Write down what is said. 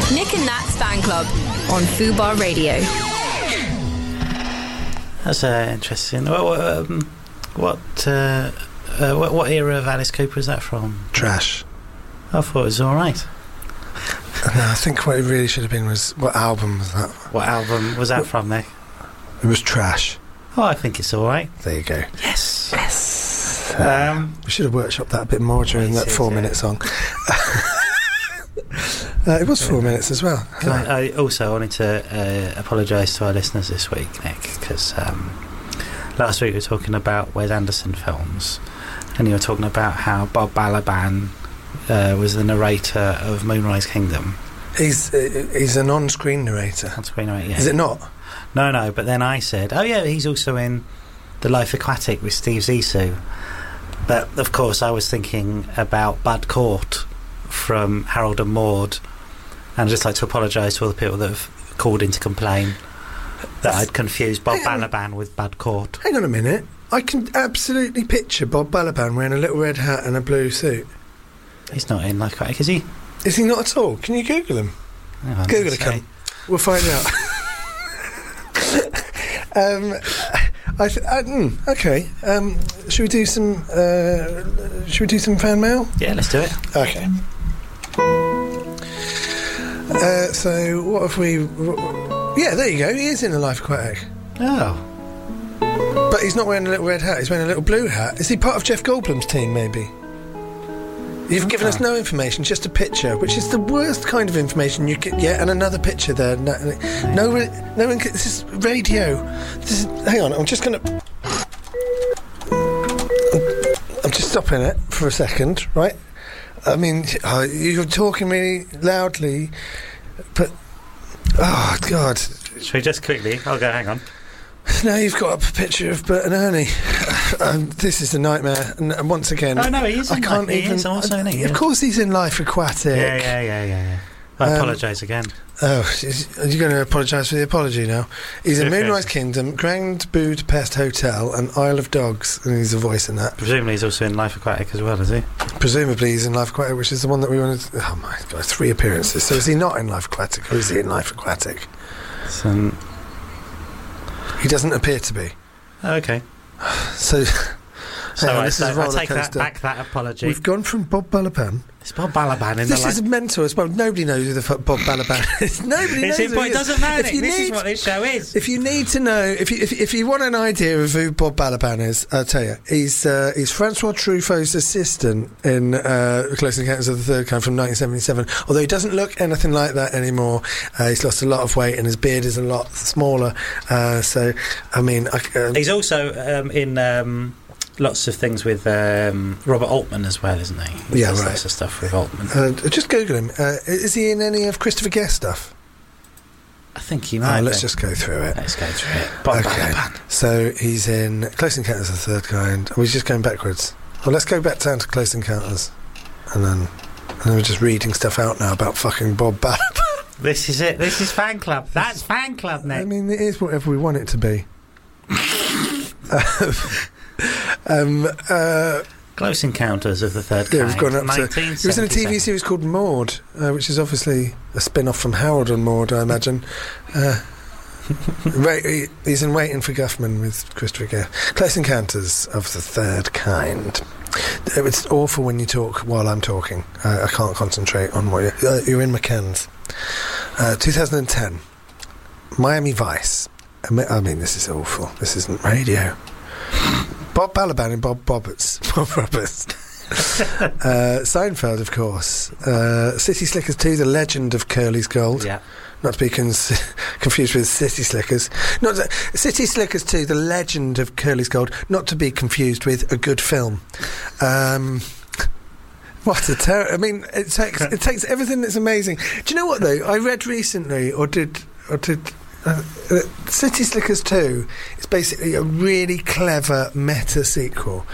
Nick and Nat's Fan Club on Fubar Radio. That's interesting. What era of Alice Cooper is that from? Trash. I thought it was all right. No, I think what it really should have been was, what album was that? What album was that from, Nick? It was Trash. Oh, I think it's all right. There you go. Yes. We should have workshopped that a bit more during that 4-minute song. It was 4 minutes as well. I also wanted to apologise to our listeners this week, Nick, because last week we were talking about Wes Anderson films, and you were talking about how Bob Balaban was the narrator of Moonrise Kingdom. He's an on-screen narrator. On-screen narrator, yeah. Is it not? No, but then I said, oh yeah, he's also in The Life Aquatic with Steve Zissou. But, of course, I was thinking about Bud Cort from Harold and Maude, and I'd just like to apologise to all the people that have called in to complain that I'd confused Bob Balaban with Bud Cort. Hang on a minute. I can absolutely picture Bob Balaban wearing a little red hat and a blue suit. He's not in Life Aquatic, is he? Is he not at all? Can you Google him? Google it, come. We'll find out. Okay. Should we do some fan mail? Yeah, let's do it. Okay. So what have we? Yeah, there you go. He is in A Life Aquatic. Oh. But he's not wearing a little red hat. He's wearing a little blue hat. Is he part of Jeff Goldblum's team? Maybe. You've given us no information, just a picture, which is the worst kind of information you get. Yeah, and another picture there. No one. This is radio. Hang on, I'm just stopping it for a second, right? I mean, you're talking really loudly, but oh God! Should we just quickly? I'll go. Hang on. Now you've got up a picture of Bert and Ernie. This is a nightmare. And once again, oh no, he is. Of course, he's in Life Aquatic. Yeah. I apologise again. Oh, are you going to apologise for the apology now? He's in Moonrise Kingdom, Grand Budapest Hotel, and Isle of Dogs, and he's a voice in that. Presumably, he's also in Life Aquatic as well, is he? Presumably, he's in Life Aquatic, which is the one that we wanted. Oh my God, 3 appearances. So is he not in Life Aquatic, or is he in Life Aquatic? He doesn't appear to be. Oh, okay. So I take back that apology. We've gone from Bob Balaban. It's Bob Balaban in This is mental as well. Nobody knows who the fuck Bob Balaban is. Nobody knows who he is. But it doesn't matter. This is what this show is. If you need to know, if you want an idea of who Bob Balaban is, I'll tell you. He's Francois Truffaut's assistant in Close Encounters of the Third Kind from 1977. Although he doesn't look anything like that anymore. He's lost a lot of weight and his beard is a lot smaller. So, I mean... he's also in... lots of things with Robert Altman as well, isn't he? Yeah, right. Lots of stuff with Altman. Just Google him. Is he in any of Christopher Guest stuff? I think he might. Let's just go through it. Let's go through it. Bob Balaban. So he's in Close Encounters of the Third Kind. We're just going backwards. Well, let's go back down to Close Encounters, and then we're just reading stuff out now about fucking Bob Balaban. This is it. This is Fan Club. That's Fan Club, Nick. I mean, it is whatever we want it to be. Close Encounters of the Third Kind. Yeah, we've gone up to... He was in a TV series called Maude, which is obviously a spin-off from Harold and Maude, I imagine. He's in Waiting for Guffman with Christopher Guest. Close Encounters of the Third Kind. It's awful when you talk while I'm talking. I can't concentrate on what you're in McCann's. 2010. Miami Vice. I mean, this is awful. This isn't radio. Bob Balaban and Bob Roberts. Seinfeld, of course. City Slickers 2, The Legend of Curly's Gold. Yeah. Not to be confused with City Slickers. City Slickers 2, The Legend of Curly's Gold. Not to be confused with a good film. What a terror! I mean, it takes everything that's amazing. Do you know what though? I read recently, or did. City Slickers 2 is basically a really clever meta sequel